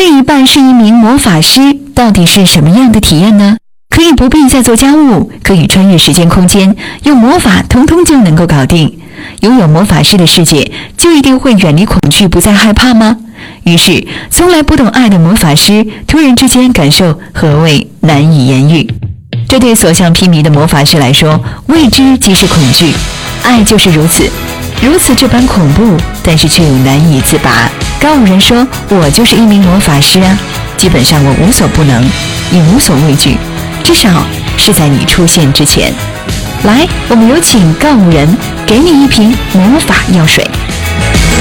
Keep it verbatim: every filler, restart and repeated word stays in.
另一半是一名魔法师，到底是什么样的体验呢？可以不必再做家务，可以穿越时间空间，用魔法通通就能够搞定。拥有魔法师的世界，就一定会远离恐惧，不再害怕吗？于是，从来不懂爱的魔法师突然之间感受何谓难以言喻。这对所向披靡的魔法师来说，未知即是恐惧，爱就是如此，如此这般恐怖，但是却又难以自拔。高五人说：“我就是一名魔法师啊，基本上我无所不能，也无所畏惧，至少是在你出现之前。”来，我们有请告五人，给你一瓶魔法药水。